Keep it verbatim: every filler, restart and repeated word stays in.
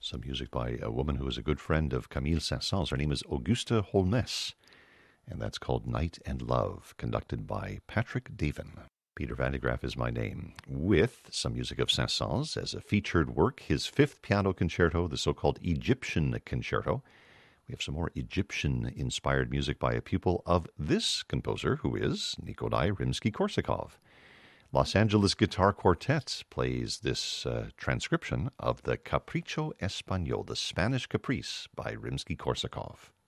Some music by a woman who is a good friend of Camille Saint-Saëns. Her name is Augusta Holness, and that's called Night and Love, conducted by Patrick Davin. Peter Van de Graaff is my name, with some music of Saint-Saëns as a featured work, his fifth piano concerto, the so-called Egyptian Concerto. We have some more Egyptian-inspired music by a pupil of this composer, who is Nikolai Rimsky-Korsakov. Los Angeles Guitar Quartet plays this uh, transcription of the Capricho Español, the Spanish Caprice by Rimsky-Korsakov.